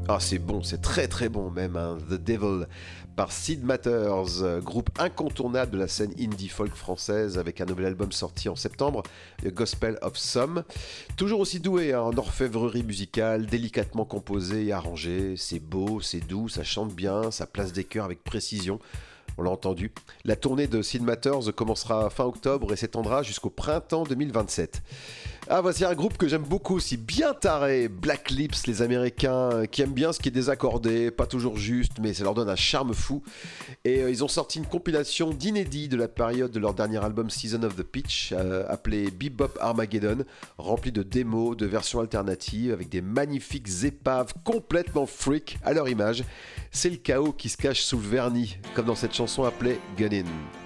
Ah, c'est bon, c'est très très bon même, hein. The Devil par Sid Matters, groupe incontournable de la scène indie folk française avec un nouvel album sorti en septembre, The Gospel of Some. Toujours aussi doué, hein, en orfèvrerie musicale, délicatement composé et arrangé. C'est beau, c'est doux, ça chante bien, ça place des chœurs avec précision. On l'a entendu. La tournée de Sid Matters commencera fin octobre et s'étendra jusqu'au printemps 2027. Ah, voici un groupe que j'aime beaucoup aussi, bien taré, Black Lips, les Américains, qui aiment bien ce qui est désaccordé, pas toujours juste, mais ça leur donne un charme fou. Et ils ont sorti une compilation d'inédits de la période de leur dernier album Season of the Pitch, appelé Bebop Armageddon, rempli de démos, de versions alternatives, avec des magnifiques épaves complètement freak à leur image. C'est le chaos qui se cache sous le vernis, comme dans cette chanson appelée Gun In.